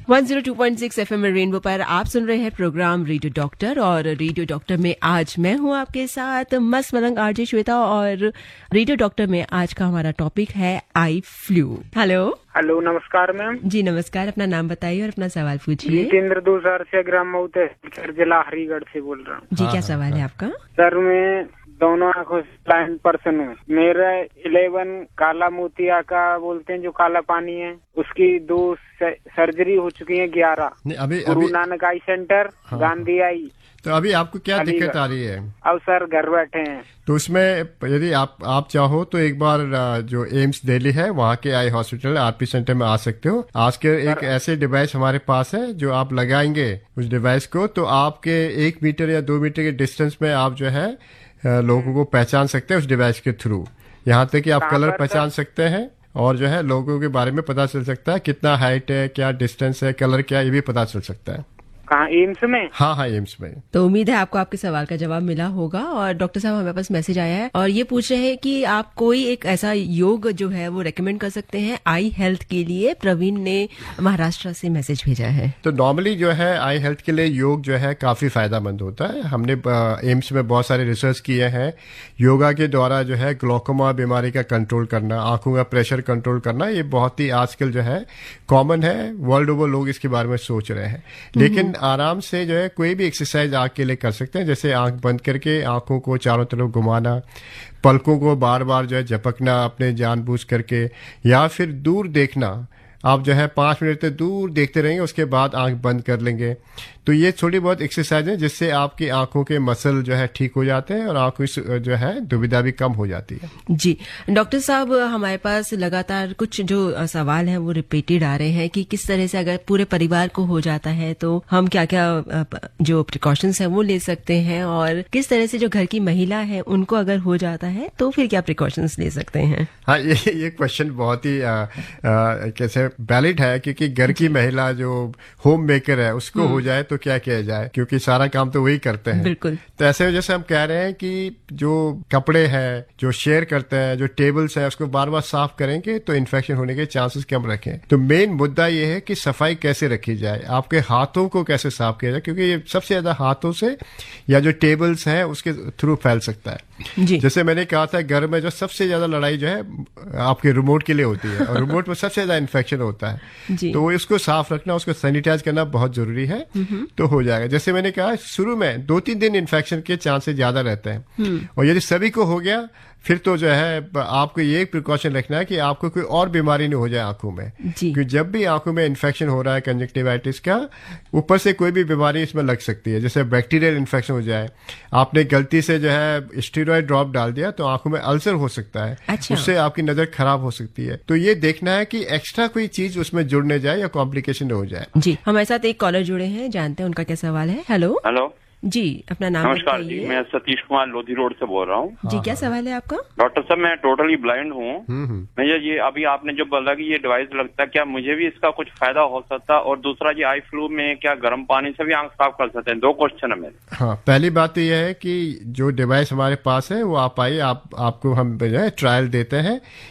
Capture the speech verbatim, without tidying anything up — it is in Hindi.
One zero two point six FM rainbow पर आप सुन रहे हैं प्रोग्राम रेडियो डॉक्टर, और रेडियो डॉक्टर में आज मैं हूं आपके साथ मस्त मलंग आरजे श्वेता, और रेडियो डॉक्टर में आज का हमारा टॉपिक है आई फ्लू। हेलो हेलो, नमस्कार मैम। जी नमस्कार, अपना नाम बताइए और अपना सवाल पूछिए। जितेंद्र दूसर से ग्राम मऊ तहसील जिला हरिगढ़ से बोल रहा हूँ। जी हाँ, क्या हाँ, सवाल हाँ, है आपका? सर मैं दोनों आंखों से ब्लाइंड पर्सन हूँ। मेरा इलेवन काला मोतिया का बोलते हैं जो काला पानी है, उसकी दो सर्जरी हो चुकी है। ग्यारह अभी गुरु नानक आई सेंटर, हाँ, गांधी आई। तो अभी आपको क्या दिक्कत आ रही है? अब सर घर बैठे हैं। तो उसमें यदि आप आप चाहो तो एक बार जो एम्स दिल्ली है वहाँ के आई हॉस्पिटल आरपी सेंटर में आ सकते हो। आज के एक ऐसे डिवाइस हमारे पास है जो आप लगाएंगे उस डिवाइस को, तो आपके एक मीटर या दो मीटर के डिस्टेंस में आप जो है लोगों को पहचान सकते हैं उस डिवाइस के थ्रू। यहाँ तक कि आप कलर पहचान सकते हैं और जो है लोगों के बारे में पता चल सकता है कितना हाइट है, क्या डिस्टेंस है, कलर क्या, ये भी पता चल सकता है। कहाँ, एम्स में? हाँ हाँ, एम्स में। तो उम्मीद है आपको आपके सवाल का जवाब मिला होगा। और डॉक्टर साहब हमारे पास मैसेज आया है और ये पूछ रहे हैं कि आप कोई एक ऐसा योग जो है वो रेकमेंड कर सकते हैं आई हेल्थ के लिए। प्रवीण ने महाराष्ट्र से मैसेज भेजा है। तो नॉर्मली जो है आई हेल्थ के लिए योग जो है काफी फायदेमंद होता है। हमने एम्स में बहुत सारे रिसर्च किए हैं। योगा के द्वारा जो है ग्लोकोमा बीमारी का कंट्रोल करना, आंखों का प्रेशर कंट्रोल करना, ये बहुत ही आजकल जो है कॉमन है। वर्ल्ड ओवर लोग इसके बारे में सोच रहे हैं, लेकिन आराम से जो है कोई भी एक्सरसाइज आंख के लिए कर सकते हैं। जैसे आंख बंद करके आंखों को चारों तरफ घुमाना, पलकों को बार बार जो है झपकना अपने जानबूझ करके, या फिर दूर देखना। आप जो है पांच मिनट तक दूर देखते रहेंगे, उसके बाद आंख बंद कर लेंगे। तो ये थोड़ी बहुत एक्सरसाइज है जिससे आपकी आंखों के मसल जो है ठीक हो जाते हैं और आंखों की जो है दुविधा भी कम हो जाती है। जी डॉक्टर साहब, हमारे पास लगातार कुछ जो सवाल हैं वो रिपीटेड आ रहे हैं कि किस तरह से अगर पूरे परिवार को हो जाता है तो हम क्या क्या जो प्रिकॉशंस हैं वो ले सकते हैं, और किस तरह से जो घर की महिला है उनको अगर हो जाता है तो फिर क्या प्रिकॉशंस ले सकते हैं? हाँ, ये ये क्वेश्चन बहुत ही आ, आ, कैसे वैलिड है, क्योंकि घर की महिला जो होम मेकर है उसको हो जाए तो क्या किया जाए, क्योंकि सारा काम तो वही करते हैं। बिल्कुल। तो ऐसे वजह से हम कह रहे हैं कि जो कपड़े हैं जो शेयर करते हैं, जो टेबल्स है, उसको बार बार साफ करेंगे तो इन्फेक्शन होने के चांसेस कम रखें। तो मेन मुद्दा ये है कि सफाई कैसे रखी जाए, आपके हाथों को कैसे साफ किया जाए, क्योंकि ये सबसे ज्यादा हाथों से या जो टेबल्स हैं उसके थ्रू फैल सकता है। जी। जैसे मैंने कहा था, घर में जो सबसे ज्यादा लड़ाई जो है आपके रिमोट के लिए होती है, और रिमोट में सबसे ज्यादा इन्फेक्शन होता है। तो उसको साफ रखना, उसको सैनिटाइज करना बहुत जरूरी है, तो हो जाएगा। जैसे मैंने कहा, शुरू में दो तीन दिन इन्फेक्शन के चांसेस ज्यादा रहते हैं, और यदि सभी को हो गया फिर तो जो है आपको ये प्रिकॉशन रखना है कि आपको कोई और बीमारी नहीं हो जाए आंखों में। क्योंकि जब भी आंखों में इन्फेक्शन हो रहा है कंजक्टिवाइटिस का, ऊपर से कोई भी बीमारी इसमें लग सकती है। जैसे बैक्टीरियल इन्फेक्शन हो जाए, आपने गलती से जो है स्टेरॉइड ड्रॉप डाल दिया तो आंखों में अल्सर हो सकता है। अच्छा। उससे आपकी नजर खराब हो सकती है। तो ये देखना है कि एक्स्ट्रा कोई चीज उसमें जुड़ने जाए या कॉम्प्लिकेशन हो जाए। जी, हमारे साथ एक कॉलर जुड़े हैं, जानते हैं उनका क्या सवाल है। हेलो हेलो जी, अपना नाम नमस्कार जी, मैं सतीश कुमार लोधी रोड से बोल रहा हूँ। जी, क्या सवाल है आपका? डॉक्टर साहब, मैं टोटली ब्लाइंड हूँ। मैं ये ये अभी आपने जो बोला कि ये डिवाइस लगता है, क्या मुझे भी इसका कुछ फायदा हो सकता है? और दूसरा जी, आई फ्लू में क्या गर्म पानी से भी आंख साफ कर सकते हैं? दो क्वेश्चन है मेरे। हाँ, पहली बात तो यह है कि जो डिवाइस हमारे पास है वो आप आइए, आप आपको हम जो है ट्रायल देते हैं।